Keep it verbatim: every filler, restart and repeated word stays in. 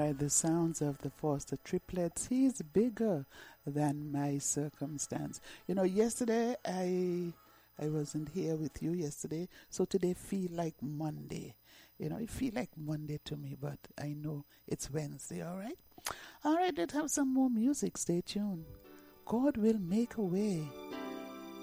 right, the sounds of the Foster triplets. He's bigger than my circumstance. You know, yesterday I I wasn't here with you yesterday, so today feel like Monday. You know, it feel like Monday to me, but I know it's Wednesday, all right? All right, let's have some more music. Stay tuned. God will make a way.